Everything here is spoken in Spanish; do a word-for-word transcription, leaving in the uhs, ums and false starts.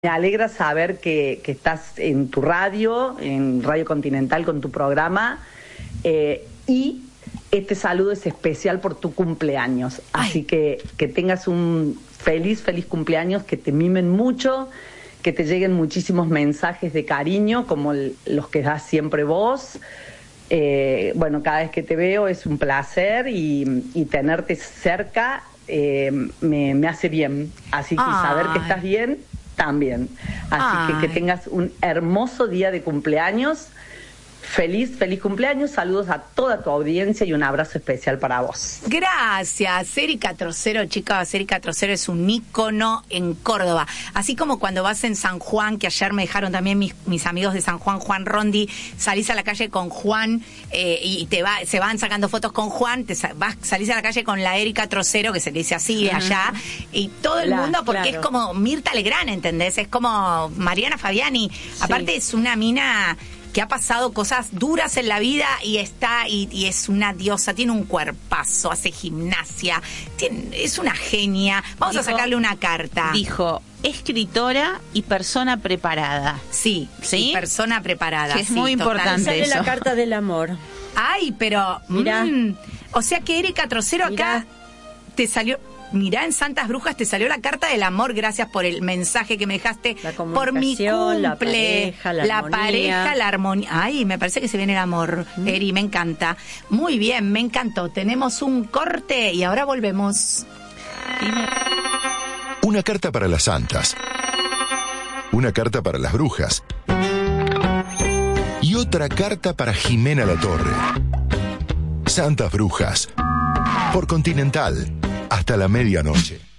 Me alegra saber que, que estás en tu radio, en Radio Continental con tu programa, eh, y este saludo es especial por tu cumpleaños. Así Ay. que que tengas un feliz, feliz cumpleaños, que te mimen mucho, que te lleguen muchísimos mensajes de cariño, como el, los que das siempre vos. Eh, bueno, cada vez que te veo es un placer y, y tenerte cerca eh, me, me hace bien. Así que Ay. saber que estás bien también. Así que que tengas un hermoso día de cumpleaños. Feliz, feliz cumpleaños, saludos a toda tu audiencia y un abrazo especial para vos. Gracias, Erika Trocero, chicas, Erika Trocero es un ícono en Córdoba. Así como cuando vas en San Juan, que ayer me dejaron también mis, mis amigos de San Juan, Juan Rondi, salís a la calle con Juan eh, y te va, se van sacando fotos con Juan, te vas, salís a la calle con la Erika Trocero, que se le dice así uh-huh. allá, y todo el la, mundo, porque claro. es como Mirta Legrand, ¿entendés? Es como Mariana Fabiani. Sí. Aparte es una mina que ha pasado cosas duras en la vida y está y, y es una diosa, tiene un cuerpazo, hace gimnasia, tiene, es una genia. Vamos dijo, a sacarle una carta. Dijo, escritora y persona preparada. Sí, sí, persona preparada. Que es sí, muy importante sale eso. La carta del amor. Ay, pero mira, mmm, o sea que Erika Trocero Mirá. acá te salió. Mirá, en Santas Brujas te salió la carta del amor. Gracias por el mensaje que me dejaste. La por mi cumple. La pareja, la, la armonía. pareja, la armonía. Ay, me parece que se viene el amor, ¿Mm? Eri, me encanta. Muy bien, me encantó. Tenemos un corte y ahora volvemos. Una carta para las santas. Una carta para las brujas. Y otra carta para Jimena Latorre. Santas Brujas. Por Continental. Hasta la medianoche.